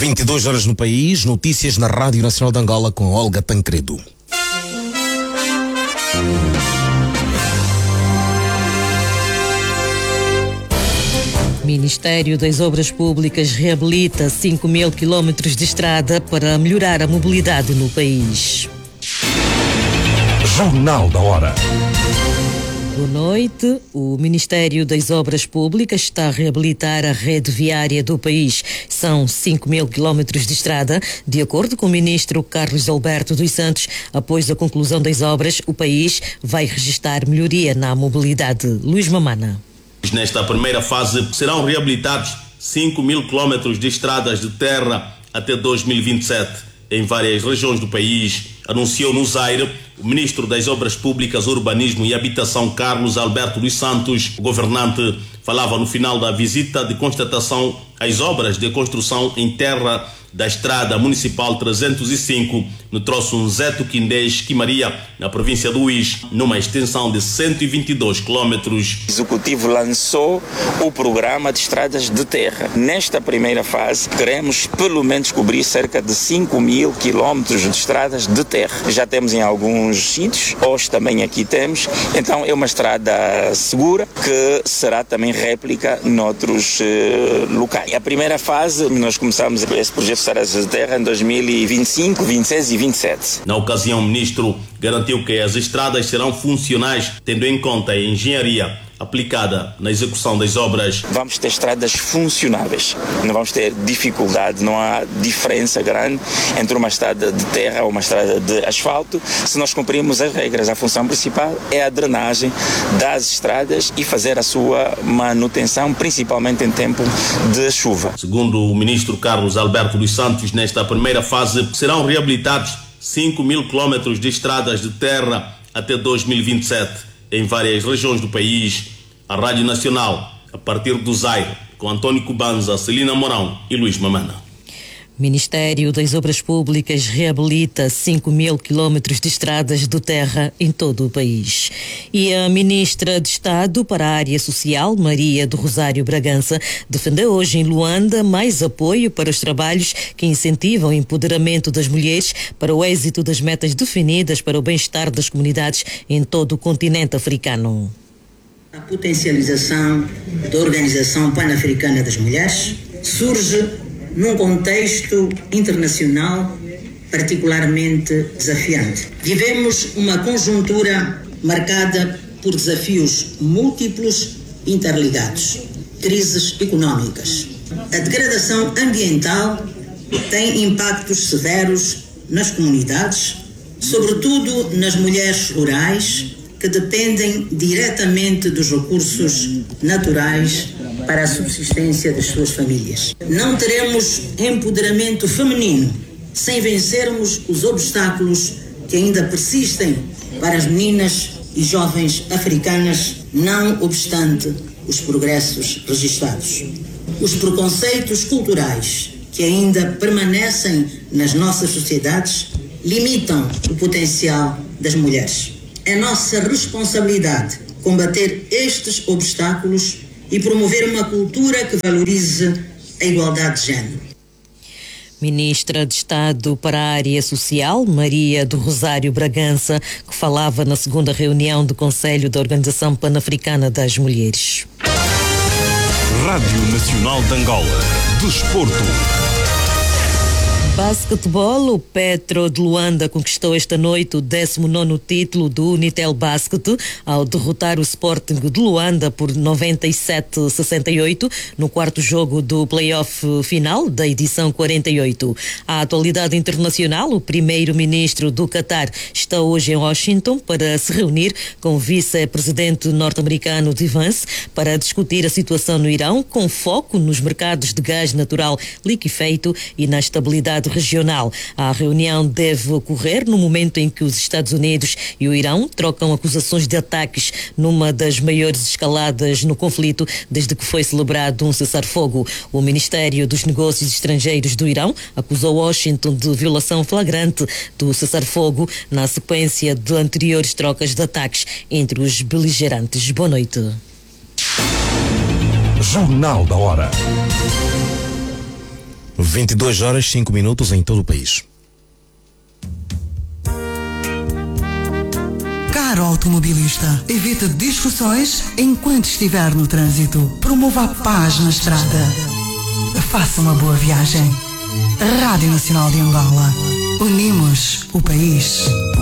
22 horas no país, notícias na Rádio Nacional de Angola com Olga Tancredo. Ministério das Obras Públicas reabilita 5.000 quilómetros de estrada para melhorar a mobilidade no país. Jornal da Hora. Boa noite. O Ministério das Obras Públicas está a reabilitar a rede viária do país. São 5.000 quilómetros de estrada. De acordo com o ministro Carlos Alberto dos Santos, após a conclusão das obras, o país vai registrar melhoria na mobilidade. Luís Mamana. Nesta primeira fase serão reabilitados 5.000 quilómetros de estradas de terra até 2027 em várias regiões do país, anunciou no Zaire o ministro das Obras Públicas, Urbanismo e Habitação, Carlos Alberto dos Santos. O governante falava no final da visita de constatação às obras de construção em terra da Estrada Municipal 305, no troço Zeto Quindés Quimaria, na província do Uís, numa extensão de 122 quilómetros. O Executivo lançou o programa de estradas de terra. Nesta primeira fase, queremos pelo menos cobrir cerca de 5.000 quilómetros de estradas de terra. Já temos em alguns sítios, hoje também aqui temos. Então é uma estrada segura que será também réplica noutros locais. A primeira fase, nós começamos esse projeto de estradas de terra em 2025, 26 e 27. Na ocasião, o ministro garantiu que as estradas serão funcionais, tendo em conta a engenharia aplicada na execução das obras. Vamos ter estradas funcionáveis, não vamos ter dificuldade, não há diferença grande entre uma estrada de terra ou uma estrada de asfalto, se nós cumprirmos as regras. A função principal é a drenagem das estradas e fazer a sua manutenção, principalmente em tempo de chuva. Segundo o ministro Carlos Alberto dos Santos, nesta primeira fase serão reabilitados 5.000 quilómetros de estradas de terra até 2027 em várias regiões do país. A Rádio Nacional, a partir do Zaire, com António Cubanza, Celina Mourão e Luís Mamana. Ministério das Obras Públicas reabilita 5.000 quilómetros de estradas de terra em todo o país. E a ministra de Estado para a Área Social, Maria do Rosário Bragança, defendeu hoje em Luanda mais apoio para os trabalhos que incentivam o empoderamento das mulheres para o êxito das metas definidas para o bem-estar das comunidades em todo o continente africano. A potencialização da Organização Pan-Africana das Mulheres surge num contexto internacional particularmente desafiante. Vivemos uma conjuntura marcada por desafios múltiplos interligados. Crises econômicas. A degradação ambiental tem impactos severos nas comunidades, sobretudo nas mulheres rurais, que dependem diretamente dos recursos naturais para a subsistência das suas famílias. Não teremos empoderamento feminino sem vencermos os obstáculos que ainda persistem para as meninas e jovens africanas, não obstante os progressos registrados. Os preconceitos culturais que ainda permanecem nas nossas sociedades limitam o potencial das mulheres. É nossa responsabilidade combater estes obstáculos e promover uma cultura que valorize a igualdade de género. Ministra de Estado para a Área Social, Maria do Rosário Bragança, que falava na segunda reunião do Conselho da Organização Pan-Africana das Mulheres. Rádio Nacional de Angola. Desporto. Basquetebol, o Petro de Luanda conquistou esta noite o 19º título do Unitel Basket ao derrotar o Sporting de Luanda por 97-68 no quarto jogo do play-off final da edição 48. A atualidade internacional, o primeiro-ministro do Qatar, está hoje em Washington para se reunir com o vice-presidente norte-americano de Vance para discutir a situação no Irão, com foco nos mercados de gás natural liquefeito e na estabilidade regional. A reunião deve ocorrer no momento em que os Estados Unidos e o Irão trocam acusações de ataques numa das maiores escaladas no conflito desde que foi celebrado um cessar-fogo. O Ministério dos Negócios Estrangeiros do Irão acusou Washington de violação flagrante do cessar-fogo na sequência de anteriores trocas de ataques entre os beligerantes. Boa noite. Jornal da Hora. 22 horas 5 minutos em todo o país. Caro automobilista, evite discussões enquanto estiver no trânsito. Promova a paz na estrada. Faça uma boa viagem. Rádio Nacional de Angola. Unimos o país.